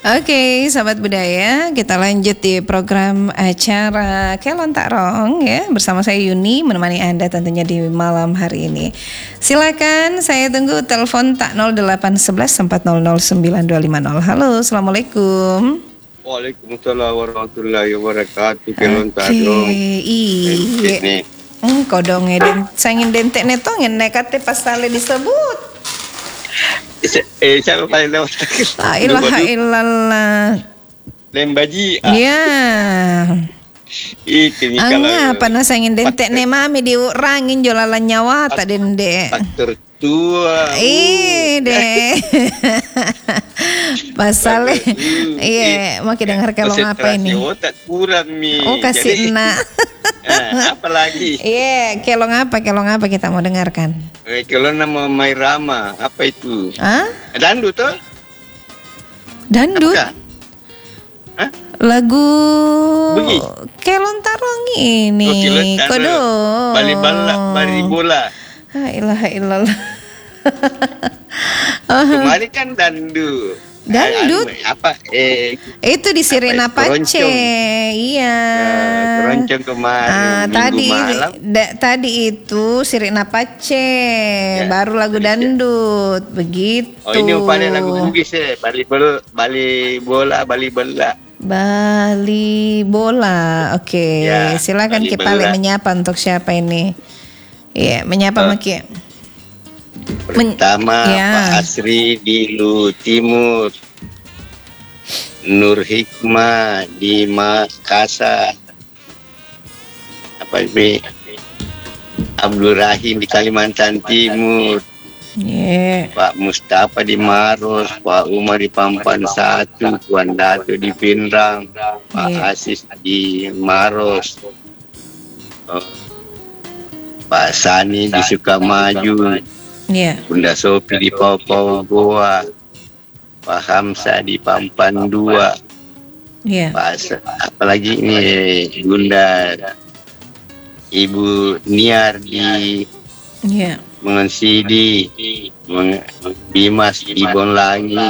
Oke, sahabat budaya, kita lanjut di program acara Kelon Tak Rong ya, bersama saya Yuni menemani Anda tentunya di malam hari ini. Silakan, saya tunggu telepon tak 0811 400 9250. Halo, Assalamualaikum. Waalaikumsalam warahmatullahi wabarakatuh. Kelon Tak Rong. Iya. Kodongnya den sangin dentek netongen nekate pasale disebut. Siapa paling lewat? La ilaha illallah. Lembaji. Ya. Ini Anga kalau panas angin dentek ne mami diurangin jolalan nyawa tak dende. faktor tua. Deh. Pasal iya, mau kita dengar kelong apa ini? Otak kurang nih. Oh, kasih nak. Apa lagi? Iya, kelong apa kita mau dengarkan? Kalau nama Mairama, apa itu? Hah? Dangdut toh? Dangdut? Hah? Lagu Bunyi? Kelon Tarong ini. Oh, Kelon Tarong. Kodo. Bali bola. La ilaha illallah. Kemarin kan dangdut. Dangdut? Apa? Itu di Sirena Pace. Keroncong. Iya. Keroncong kemarin. Tadi malam. tadi itu Sirena Pace, Ya, baru lagu dangdut, begitu. Oh, ini umpamanya lagu Bugis ya. Bali bola. Bali bola. Oke, Ya, silakan Bali Kipale bola. menyapa untuk siapa ini? Iya, menyapa Maki. Pertama Ya. Pak Asri di Lu Timur, Nur Hikmah di Makassar, apa ini? Abdul Rahim di Kalimantan Timur, Iya. Pak Mustafa di Maros, Pak Umar di Pampan 1, Tuan Dato di Pinrang, Pak Iya. Asis di Maros, Pak Sani di Sukamaju, Iya. Bunda Sopi di Papau Goa, Pak Hamsa di Pampan 2, Iya. apalagi ini Bunda Ibu Niar di Iya. Mengensidi, Bimas di Bonlangi,